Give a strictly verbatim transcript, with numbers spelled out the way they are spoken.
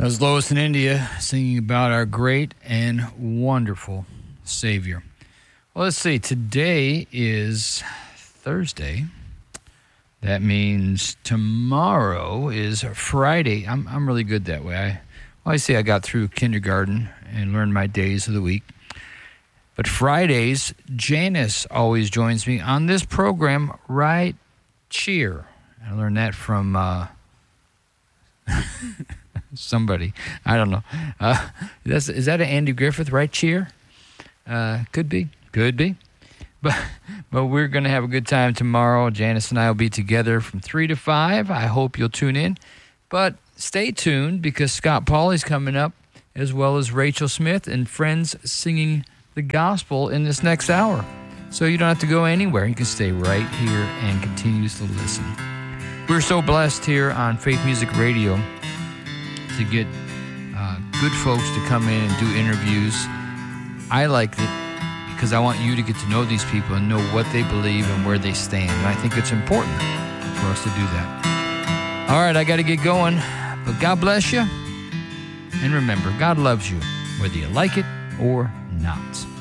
That was Lois in India singing about our great and wonderful Savior. Well, let's see. Today is Thursday. That means tomorrow is Friday. I'm I'm really good that way. I, well, I say I got through kindergarten and learned my days of the week. But Fridays, Janice always joins me on this program, Right Cheer. I learned that from uh, somebody. I don't know. Uh, that's, is that an Andy Griffith, Right Cheer? Uh, could be. Could be. But but we're going to have a good time tomorrow. Janice and I will be together from three to five. I hope you'll tune in. But stay tuned because Scott Pauley's coming up, as well as Rachel Smith and friends singing the gospel in this next hour. So you don't have to go anywhere. You can stay right here and continue to listen. We're so blessed here on Faith Music Radio to get uh, good folks to come in and do interviews. I like it because I want you to get to know these people and know what they believe and where they stand. And I think it's important for us to do that. All right, I got to get going. But God bless you. And remember, God loves you, whether you like it or not.